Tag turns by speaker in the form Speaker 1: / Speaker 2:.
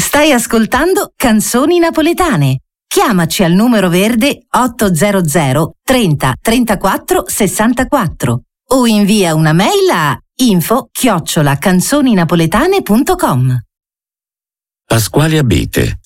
Speaker 1: Stai ascoltando Canzoni Napoletane. Chiamaci al numero verde 800 30 34 64 o invia una mail a info@canzoninapoletane.com.
Speaker 2: Pasquale Abete,